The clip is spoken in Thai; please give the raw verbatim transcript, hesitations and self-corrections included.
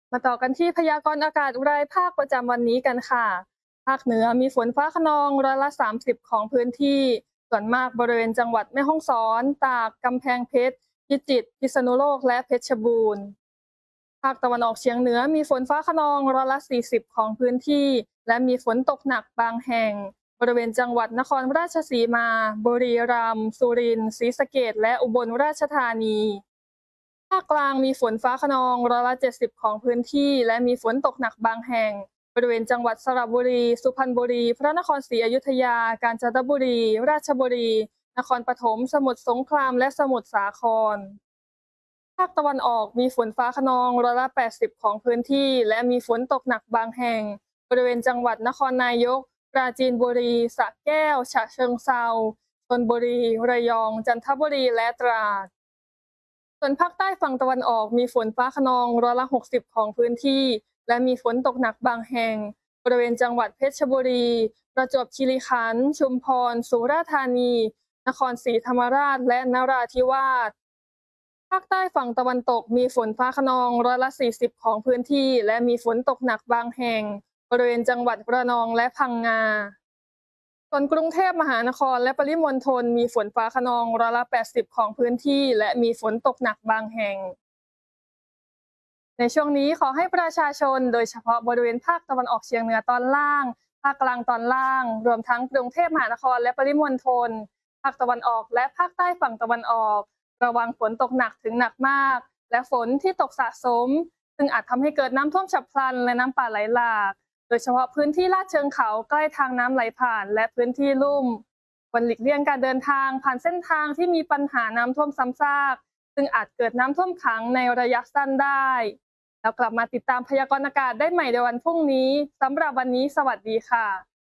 มาต่อกันที่พยากรณ์อากาศรายภาคประจำวันนี้กันค่ะภาคเหนือมีฝนฟ้าคะนองร้อยละสามสิบของพื้นที่ส่วนมากบริเวณจังหวัดแม่ฮ่องสอนตากกำแพงเพชรพิจิตรพิษณุโลกและเพชรบูรณ์ภาคตะวันออกเฉียงเหนือมีฝนฟ้าคะนองร้อยละสี่สิบของพื้นที่และมีฝนตกหนักบางแห่งบริเวณจังหวัดนครราชสีมาบุรีรัมย์สุรินทร์ศรีสะเกษและอุบลราชธานี ภาคกลางมีฝนฟ้าคะนองร้อยละเจ็ดสิบของพื้นที่และมีฝนตกหนักบางแห่งบริเวณจังหวัดสระบุรีสุพรรณบุรีพระนครศรีอยุธยากาญจนบุรีราชบุรีนครปฐมสมุทรสงครามและสมุทรสาครภาคตะวันออกมีฝนฟ้าคะนองร้อยละแปดสิบของพื้นที่และมีฝนตกหนักบางแห่งบริเวณจังหวัดนครนายกปราจีนบุรีสระแก้วฉะเชิงเทราชลบุรีระยองจันทบุรีและตราด ส่วนภาคใต้ฝั่งตะวันออกมีฝนฟ้าคะนองร้อยละหกสิบของพื้นที่และมีฝนตกหนักบางแห่งบริเวณจังหวัดเพชรบุรีประจวบคีรีขันธ์ชุมพรสุราษฎร์ธานีนครศรีธรรมราชและนราธิวาสภาคใต้ฝั่งตะวันตกมีฝนฟ้าคะนองร้อยละสี่สิบของพื้นที่และมีฝนตกหนักบางแห่งบริเวณจังหวัดระนองและพังงา ส่วนกรุงเทพมหานครและปริมณฑลมีฝนฟ้าคะนองร้อยละแปดสิบของพื้นที่และมีฝนตกหนักบางแห่งในช่วงนี้ขอให้ประชาชนโดยเฉพาะบริเวณภาคตะวันออกเฉียงเหนือตอนล่างภาคกลางตอนล่างรวมทั้งกรุงเทพมหานครและปริมณฑลภาคตะวันออกและภาคใต้ฝั่งตะวันออกระวังฝนตกหนักถึงหนักมากและฝนที่ตกสะสมซึ่งอาจทำให้เกิดน้ำท่วมฉับพลันและน้ำป่าไหลหลากโดยเฉพาะพื้นที่ลาดเชิงเขาใกล้ทางน้ำไหลผ่านและพื้นที่ลุ่มควรหลีกเลี่ยงการเดินทางผ่านเส้นทางที่มีปัญหาน้ำท่วมซ้ำซากซึ่งอาจเกิดน้ำท่วมขังในระยะสั้นได้แล้วกลับมาติดตามพยากรณ์อากาศได้ใหม่ในวันพรุ่งนี้สำหรับวันนี้สวัสดีค่ะ